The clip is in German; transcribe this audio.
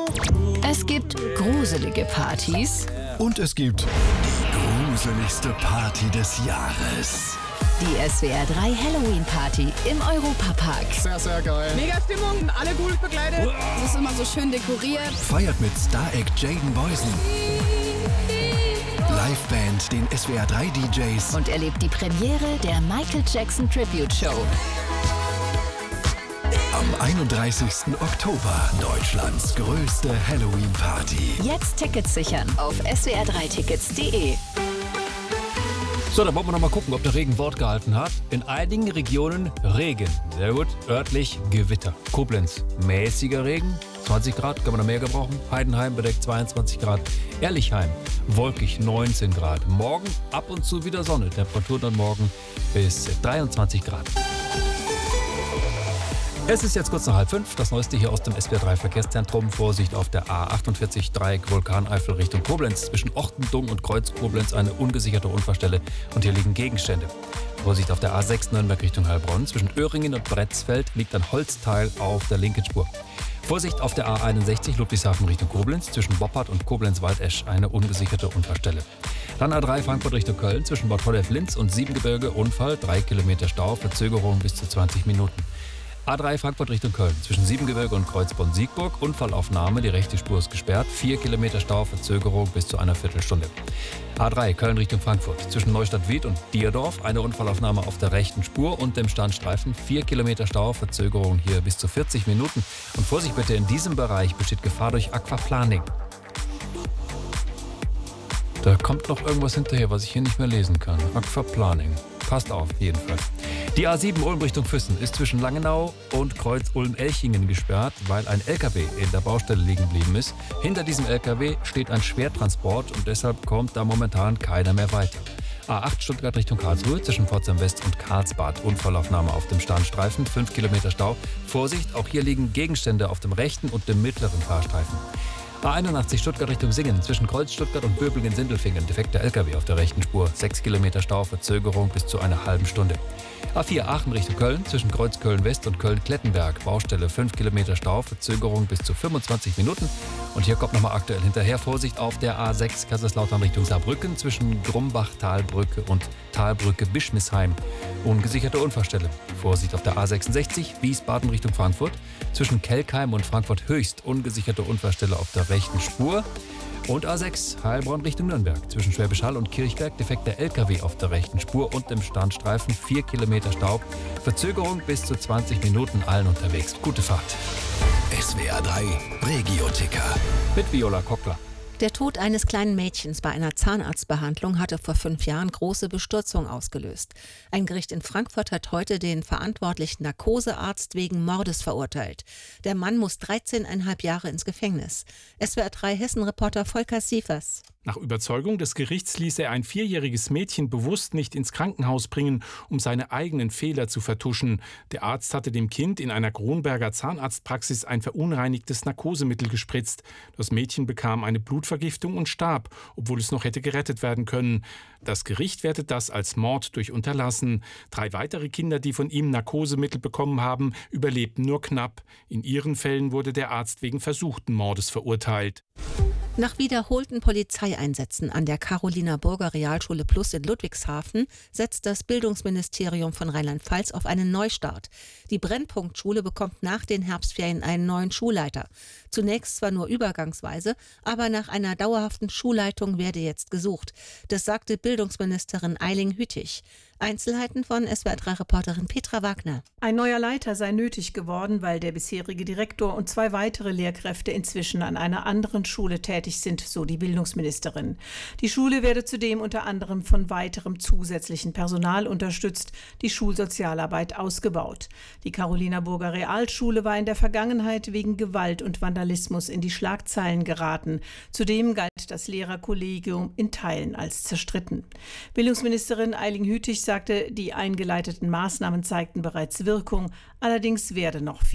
Es gibt gruselige Partys. Und es gibt die gruseligste Party des Jahres. Die SWR 3 Halloween Party im Europapark. Sehr, sehr geil. Mega Stimmung, alle gut begleitet. Es ist immer so schön dekoriert. Feiert mit Star-Act Jaden Boysen, Liveband, den SWR 3 DJs Und erlebt die Premiere der Michael Jackson Tribute Show. am 31. Oktober. Deutschlands größte Halloween-Party. Jetzt Tickets sichern auf swr3tickets.de. So, dann wollen wir noch mal gucken, ob der Regen Wort gehalten hat. In einigen Regionen Regen. Sehr gut. Örtlich Gewitter. Koblenz mäßiger Regen. 20 Grad, kann man da mehr gebrauchen. Heidenheim bedeckt 22 Grad. Ehrlichheim wolkig 19 Grad. Morgen ab und zu wieder Sonne. Temperatur dann morgen bis 23 Grad. Es ist jetzt kurz nach 4:30. Das Neueste hier aus dem SWR 3 Verkehrszentrum. Vorsicht auf der A48 Dreieck Vulkaneifel Richtung Koblenz. Zwischen Ortendung und Kreuz Koblenz eine ungesicherte Unfallstelle. Und hier liegen Gegenstände. Vorsicht auf der A6 Nürnberg Richtung Heilbronn. Zwischen Öhringen und Bretzfeld liegt ein Holzteil auf der linken Spur. Vorsicht auf der A61 Ludwigshafen Richtung Koblenz. Zwischen Boppard und Koblenz-Waldesch eine ungesicherte Unfallstelle. Dann A3 Frankfurt Richtung Köln. Zwischen Bad Honnef-Linz und Siebengebirge Unfall. 3 Kilometer Stau. Verzögerung bis zu 20 Minuten. A3 Frankfurt Richtung Köln. Zwischen Siebengebirge und Kreuzborn-Siegburg. Unfallaufnahme. Die rechte Spur ist gesperrt. 4 Kilometer Stau. Verzögerung bis zu einer Viertelstunde. A3 Köln Richtung Frankfurt. Zwischen Neustadt-Wied und Dierdorf. Eine Unfallaufnahme auf der rechten Spur und dem Standstreifen. 4 Kilometer Stau. Verzögerung hier bis zu 40 Minuten. Und Vorsicht bitte, in diesem Bereich besteht Gefahr durch Aquaplaning. Da kommt noch irgendwas hinterher, was ich hier nicht mehr lesen kann. Aquaplaning. Passt auf, jedenfalls. Die A7 Ulm Richtung Füssen ist zwischen Langenau und Kreuz Ulm-Elchingen gesperrt, weil ein LKW in der Baustelle liegen geblieben ist. Hinter diesem LKW steht ein Schwertransport und deshalb kommt da momentan keiner mehr weiter. A8 Stuttgart Richtung Karlsruhe zwischen Pforzheim West und Karlsbad. Unfallaufnahme auf dem Standstreifen, 5 Kilometer Stau. Vorsicht, auch hier liegen Gegenstände auf dem rechten und dem mittleren Fahrstreifen. A81 Stuttgart Richtung Singen, zwischen Kreuz Stuttgart und Böblingen-Sindelfingen, defekter LKW auf der rechten Spur, 6 Kilometer Stau, Verzögerung bis zu einer halben Stunde. A4 Aachen Richtung Köln, zwischen Kreuz Köln-West und Köln-Klettenberg, Baustelle 5 Kilometer Stau, Verzögerung bis zu 25 Minuten. Und hier kommt nochmal aktuell hinterher Vorsicht auf der A6 Kaiserslautern Richtung Saarbrücken, zwischen Grumbach-Talbrücke und Talbrücke-Bischmisheim, ungesicherte Unfallstelle. Vorsicht auf der A66 Wiesbaden Richtung Frankfurt, zwischen Kelkheim und Frankfurt Höchst, ungesicherte Unfallstelle auf der rechten Spur. Und A6 Heilbronn Richtung Nürnberg. Zwischen Schwäbisch Hall und Kirchberg defekter LKW auf der rechten Spur und dem Standstreifen. 4 Kilometer Stau. Verzögerung bis zu 20 Minuten, allen unterwegs. Gute Fahrt. SWR 3 Regio-Ticker. Mit Viola Kockler. Der Tod eines kleinen Mädchens bei einer Zahnarztbehandlung hatte vor 5 Jahren große Bestürzung ausgelöst. Ein Gericht in Frankfurt hat heute den verantwortlichen Narkosearzt wegen Mordes verurteilt. Der Mann muss 13,5 Jahre ins Gefängnis. SWR 3 Hessen-Reporter Volker Sievers. Nach Überzeugung des Gerichts ließ er ein 4-jähriges Mädchen bewusst nicht ins Krankenhaus bringen, um seine eigenen Fehler zu vertuschen. Der Arzt hatte dem Kind in einer Kronberger Zahnarztpraxis ein verunreinigtes Narkosemittel gespritzt. Das Mädchen bekam eine Blutvergiftung und starb, obwohl es noch hätte gerettet werden können. Das Gericht wertet das als Mord durch Unterlassen. 3 weitere Kinder, die von ihm Narkosemittel bekommen haben, überlebten nur knapp. In ihren Fällen wurde der Arzt wegen versuchten Mordes verurteilt. Nach wiederholten Polizeieinsätzen an der Carolina-Burger Realschule Plus in Ludwigshafen setzt das Bildungsministerium von Rheinland-Pfalz auf einen Neustart. Die Brennpunktschule bekommt nach den Herbstferien einen neuen Schulleiter. Zunächst zwar nur übergangsweise, aber nach einer dauerhaften Schulleitung werde jetzt gesucht. Das sagte Bildungsministerin Eiling Hüttich. Einzelheiten von SWR3-Reporterin Petra Wagner. Ein neuer Leiter sei nötig geworden, weil der bisherige Direktor und 2 weitere Lehrkräfte inzwischen an einer anderen Schule tätig sind, so die Bildungsministerin. Die Schule werde zudem unter anderem von weiterem zusätzlichen Personal unterstützt, die Schulsozialarbeit ausgebaut. Die Carolina-Burger Realschule war in der Vergangenheit wegen Gewalt und Vandalismus in die Schlagzeilen geraten. Zudem galt das Lehrerkollegium in Teilen als zerstritten. Bildungsministerin Eiling Hüttich sagte, die eingeleiteten Maßnahmen zeigten bereits Wirkung, allerdings werde noch viel